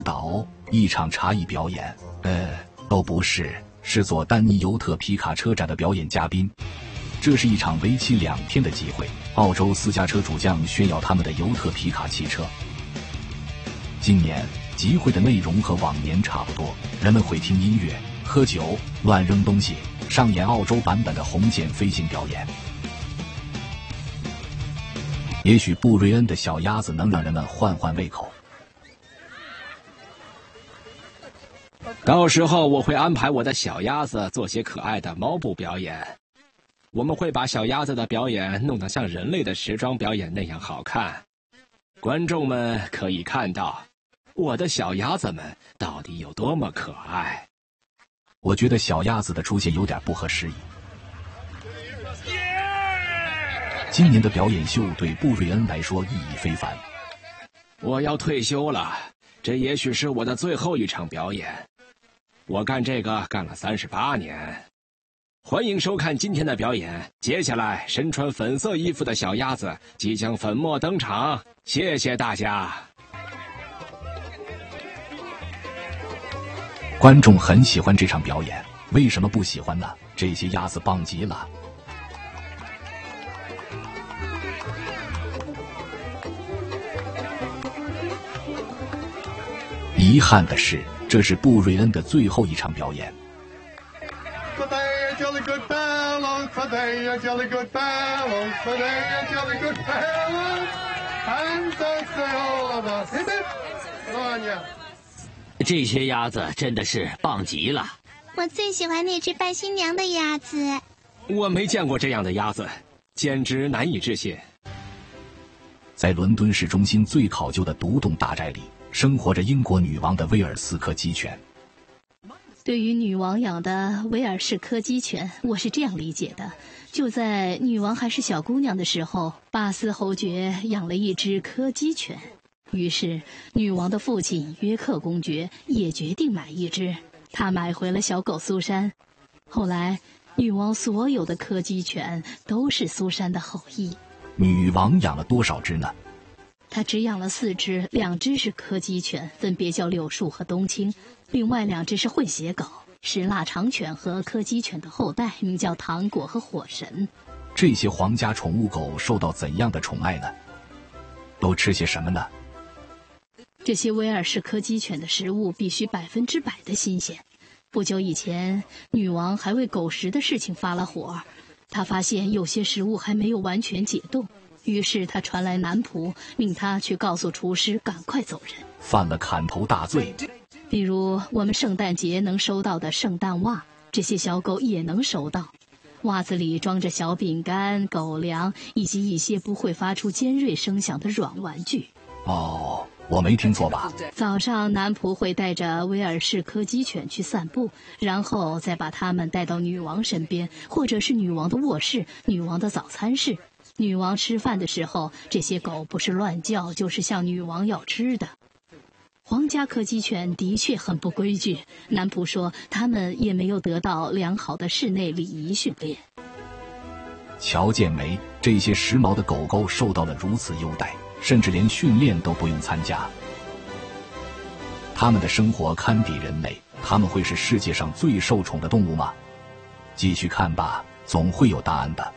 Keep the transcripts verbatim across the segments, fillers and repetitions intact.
岛一场茶艺表演，呃，都不是，是做丹尼尤特皮卡车展的表演嘉宾。这是一场为期两天的集会，澳洲私家车主将炫耀他们的尤特皮卡汽车。今年集会的内容和往年差不多，人们会听音乐、喝酒、乱扔东西，上演澳洲版本的红线飞行表演。也许布瑞恩的小鸭子能让人们换换胃口。 到时候我会安排我的小鸭子做些可爱的猫步表演。我们会把小鸭子的表演弄得像人类的时装表演那样好看。观众们可以看到，我的小鸭子们到底有多么可爱。 我觉得小鸭子的出现有点不合时宜。今年的表演秀对布瑞恩来说意义非凡。 我要退休了，这也许是我的最后一场表演。我干这个干了三十八年。欢迎收看今天的表演。接下来，身穿粉色衣服的小鸭子即将粉墨登场。谢谢大家。 观众很喜欢这场表演，为什么不喜欢呢？这些鸭子棒极了。遗憾的是，这是布瑞恩的最后一场表演。 这些鸭子真的是棒极了。 我最喜欢那只扮新娘的鸭子。 我没见过这样的鸭子，简直难以置信。 在伦敦市中心最考究的独栋大宅里，生活着英国女王的威尔斯柯基犬。 对于女王养的威尔士柯基犬，我是这样理解的：就在女王还是小姑娘的时候，巴斯侯爵养了一只柯基犬，于是女王的父亲约克公爵也决定买一只。他买回了小狗苏珊。后来，女王所有的柯基犬都是苏珊的后裔。 女王养了多少只呢？ 她只养了四只，两只是柯基犬，分别叫柳树和冬青。另外两只是混血狗，是腊肠犬和柯基犬的后代，名叫糖果和火神。 这些皇家宠物狗受到怎样的宠爱呢？都吃些什么呢？ 这些威尔士柯基犬的食物必须百分之百的新鲜。不久以前，女王还为狗食的事情发了火，她发现有些食物还没有完全解冻，于是她传来男仆，命她去告诉厨师赶快走人。 犯了砍头大罪。 比如我们圣诞节能收到的圣诞袜，这些小狗也能收到。袜子里装着小饼干、狗粮以及一些不会发出尖锐声响的软玩具。 哦，我没听错吧？ 早上男仆会带着威尔士柯基犬去散步，然后再把它们带到女王身边，或者是女王的卧室、女王的早餐室。女王吃饭的时候，这些狗不是乱叫，就是向女王要吃的。皇家柯基犬的确很不规矩，男仆说他们也没有得到良好的室内礼仪训练。 瞧见没，这些时髦的狗狗受到了如此优待，甚至连训练都不用参加。它们的生活堪比人类，它们会是世界上最受宠的动物吗？继续看吧，总会有答案的。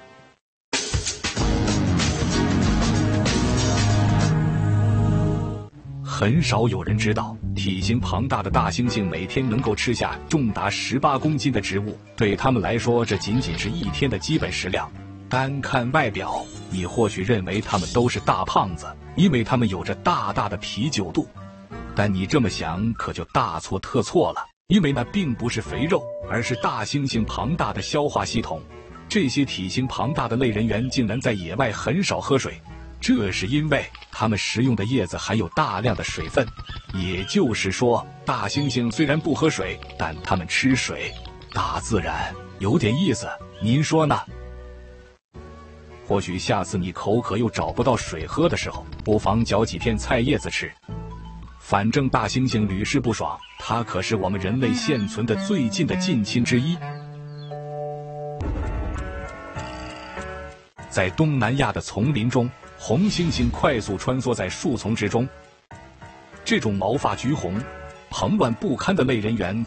很少有人知道，体型庞大的大猩猩每天能够吃下重达十八公斤的植物，对他们来说，这仅仅是一天的基本食量。单看外表，你或许认为他们都是大胖子，因为他们有着大大的啤酒肚。但你这么想可就大错特错了，因为那并不是肥肉，而是大猩猩庞大的消化系统。这些体型庞大的类人猿竟然在野外很少喝水，这是因为它们食用的叶子含有大量的水分。也就是说，大猩猩虽然不喝水，但它们吃水。大自然有点意思，您说呢？或许下次你口渴又找不到水喝的时候，不妨嚼几片菜叶子吃。反正大猩猩屡试不爽，它可是我们人类现存的最近的近亲之一。在东南亚的丛林中，红猩猩快速穿梭在树丛之中。 这种毛发橘红、蓬乱不堪的类人猿